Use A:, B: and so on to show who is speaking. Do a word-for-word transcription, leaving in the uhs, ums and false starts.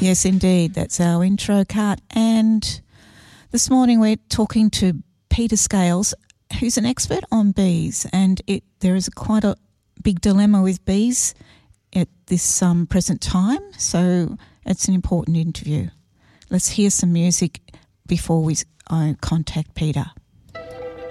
A: Yes, indeed. That's our intro cut. And this morning we're talking to Peter Scales, who's an expert on bees. And it there is quite a big dilemma with bees at this um, present time. So it's an important interview. Let's hear some music before we uh, contact Peter.